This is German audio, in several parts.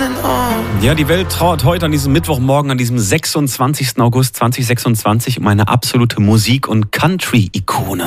Ja, die Welt trauert heute an diesem Mittwochmorgen, an diesem 26. August 2026 um eine absolute Musik- und Country-Ikone.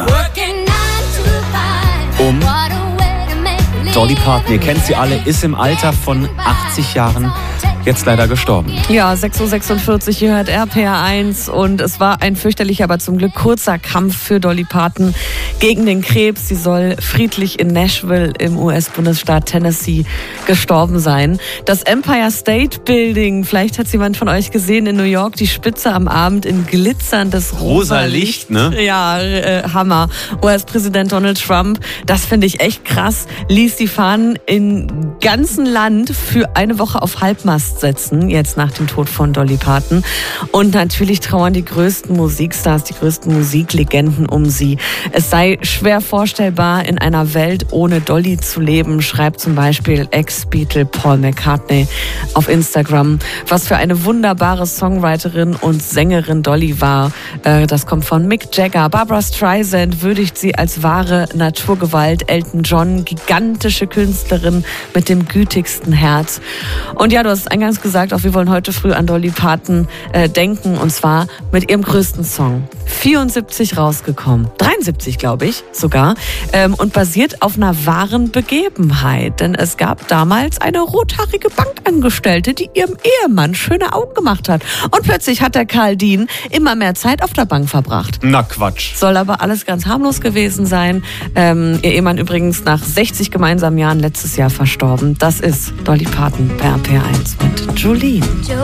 Um Dolly Parton, ihr kennt sie alle, ist im Alter von 80 Jahren jetzt leider gestorben. Ja, 6.46 Uhr, hier hört RPR1 und es war ein fürchterlicher, aber zum Glück kurzer Kampf für Dolly Parton gegen den Krebs. Sie soll friedlich in Nashville im US-Bundesstaat Tennessee gestorben sein. Das Empire State Building, vielleicht hat es jemand von euch gesehen, in New York, die Spitze am Abend in glitzerndes rosa Licht, ne? Ja, Hammer. US-Präsident Donald Trump, das finde ich echt krass, ließ die Fahnen im ganzen Land für eine Woche auf Halbmast setzen, jetzt nach dem Tod von Dolly Parton. Und natürlich trauern die größten Musikstars, die größten Musiklegenden um sie. Es sei schwer vorstellbar, in einer Welt ohne Dolly zu leben, schreibt zum Beispiel Ex-Beatle Paul McCartney auf Instagram. Was für eine wunderbare Songwriterin und Sängerin Dolly war. Das kommt von Mick Jagger. Barbra Streisand würdigt sie als wahre Naturgewalt. Elton John, gigantische Künstlerin mit dem gütigsten Herz. Und ja, du hast eingangs gesagt, auch wir wollen heute früh an Dolly Parton denken, und zwar mit ihrem größten Song. 74 rausgekommen, 73 glaube ich sogar, und basiert auf einer wahren Begebenheit. Denn es gab damals eine rothaarige Bankangestellte, die ihrem Ehemann schöne Augen gemacht hat. Und plötzlich hat der Karl Dien immer mehr Zeit auf der Bank verbracht. Na Quatsch. Soll aber alles ganz harmlos gewesen sein. Ihr Ehemann übrigens nach 60 gemeinsamen Jahren letztes Jahr verstorben. Das ist Dolly Parton bei RPR1 mit Jolene.